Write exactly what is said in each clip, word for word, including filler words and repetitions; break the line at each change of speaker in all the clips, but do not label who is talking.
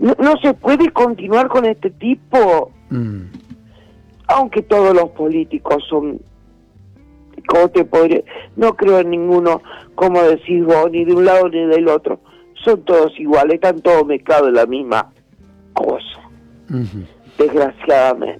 No, no se puede continuar con este tipo,
Mm.
aunque todos los políticos son, ¿cómo te podría? No creo en ninguno, como decís vos, ni de un lado ni del otro. Son todos iguales, están todos mezclados en la misma cosa,
Uh-huh.
desgraciadamente.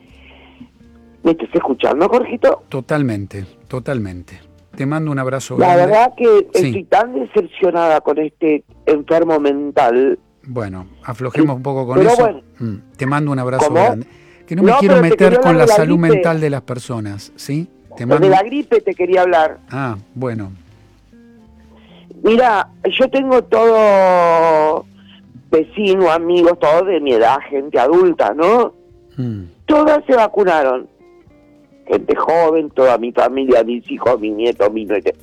¿Me estás escuchando, Jorgito?
Totalmente, totalmente. Te mando un abrazo
La
grande.
verdad que
Sí.
estoy tan decepcionada con este enfermo mental.
Bueno, aflojemos un poco con
Pero
eso.
bueno.
Mm, Te mando un abrazo
¿Cómo?
grande. Que no me
No,
quiero
pero te
meter
quería
con la
hablar de la
salud
gripe.
mental de las personas, ¿sí? Te
De
mando...
la gripe te quería hablar.
Ah, bueno.
Mira, yo tengo todo vecinos, amigos, todos de mi edad, gente adulta, ¿no?
Mm.
Todas se vacunaron. Gente joven, toda mi familia, mis hijos, mis nietos, mis nietos.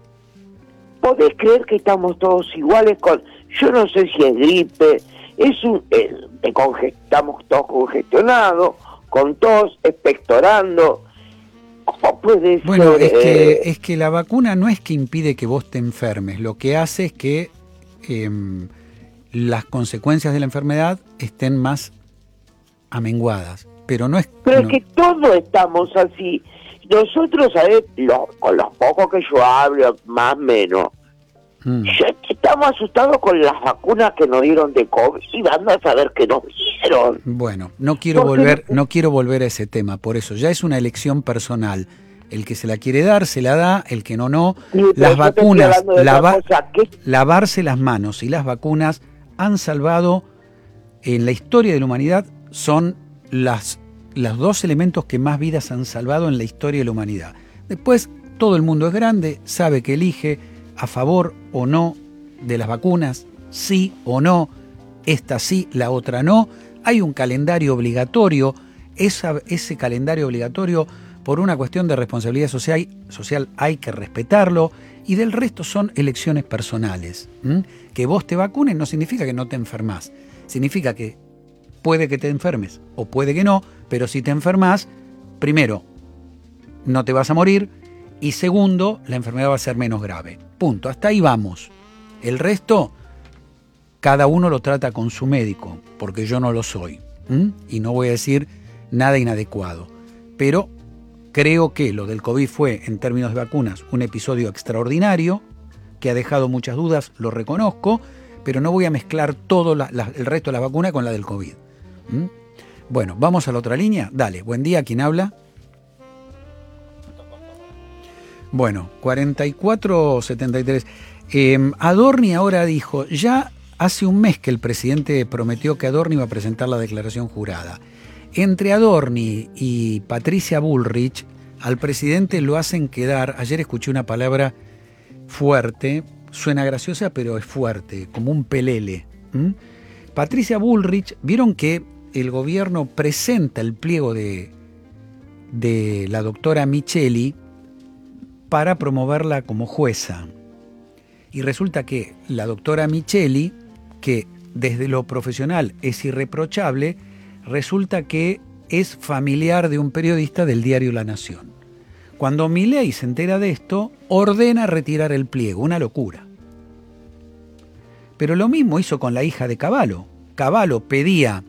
¿Podés creer que estamos todos iguales con... Yo no sé si es gripe, es un... Eh, te conge- estamos todos congestionados, con tos, expectorando. ¿Cómo puede
Bueno,
ser?
es que,
eh?
es que la vacuna no es que impide que vos te enfermes, lo que hace es que eh, las consecuencias de la enfermedad estén más amenguadas, pero no es...
Pero
no-
es que todos estamos así. Nosotros, ¿sabes? Lo- con los pocos que yo hablo, más o menos,
Mm.
ya estamos asustados con las vacunas que nos dieron de COVID y van a saber que nos dieron.
Bueno, no quiero
¿Por qué
volver,
no?
no quiero volver a ese tema, por eso ya es una elección personal. El que se la quiere dar, se la da, el que no, no.
Sí, pero
Las
yo te estoy
vacunas,
hablando de otra
lava-
cosa, que
lavarse las manos y las vacunas han salvado en la historia de la humanidad, son las, los dos elementos que más vidas han salvado en la historia de la humanidad. Después, todo el mundo es grande, sabe que elige a favor o no de las vacunas, sí o no, esta sí, la otra no. Hay un calendario obligatorio, esa, ese calendario obligatorio, por una cuestión de responsabilidad social, social hay que respetarlo, y del resto son elecciones personales. ¿Mm? Que vos te vacunes no significa que no te enfermás, significa que puede que te enfermes o puede que no, pero si te enfermas, primero, no te vas a morir, y segundo, la enfermedad va a ser menos grave. Punto, hasta ahí vamos. El resto, cada uno lo trata con su médico, porque yo no lo soy. ¿Mm? Y no voy a decir nada inadecuado. Pero creo que lo del COVID fue, en términos de vacunas, un episodio extraordinario, que ha dejado muchas dudas, lo reconozco, pero no voy a mezclar todo la, la, el resto de la vacuna con la del COVID. ¿Mm? Bueno, vamos a la otra línea. Dale, buen día, ¿quién habla? Bueno, cuarenta y cuatro setenta y tres. Eh, Adorni ahora dijo, ya hace un mes que el presidente prometió que Adorni iba a presentar la declaración jurada. Entre Adorni y Patricia Bullrich, al presidente lo hacen quedar, ayer escuché una palabra fuerte, suena graciosa, pero es fuerte, como un pelele. ¿Mm? Patricia Bullrich, vieron que el gobierno presenta el pliego de, de la doctora Micheli para promoverla como jueza. Y resulta que la doctora Micheli, que desde lo profesional es irreprochable, resulta que es familiar de un periodista del diario La Nación. Cuando Milei se entera de esto, ordena retirar el pliego, una locura. Pero lo mismo hizo con la hija de Cavallo. Cavallo pedía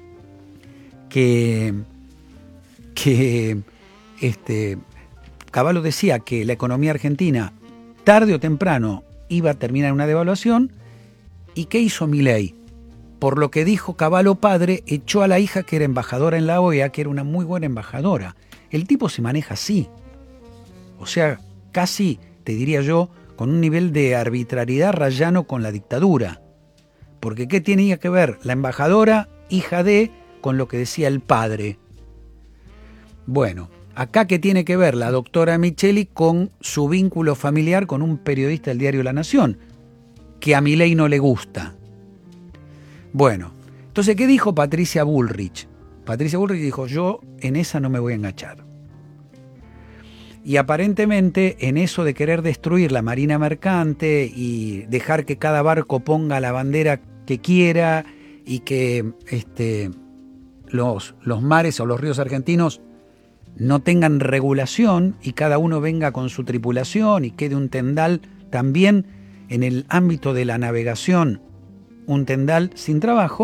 que, que este, Cavallo decía que la economía argentina tarde o temprano iba a terminar en una devaluación. ¿Y qué hizo Milei? Por lo que dijo Cavallo padre, echó a la hija que era embajadora en la O E A, que era una muy buena embajadora. El tipo se maneja así. O sea, casi, te diría yo, con un nivel de arbitrariedad rayano con la dictadura. Porque ¿qué tenía que ver la embajadora, hija de, con lo que decía el padre? Bueno, acá ¿qué tiene que ver la doctora Micheli con su vínculo familiar con un periodista del diario La Nación? Que a Milei no le gusta. Bueno, entonces, ¿qué dijo Patricia Bullrich? Patricia Bullrich dijo, yo en esa no me voy a enganchar. Y aparentemente en eso de querer destruir la marina mercante y dejar que cada barco ponga la bandera que quiera y que este, los, los mares o los ríos argentinos no tengan regulación y cada uno venga con su tripulación y quede un tendal también en el ámbito de la navegación, un tendal sin trabajo,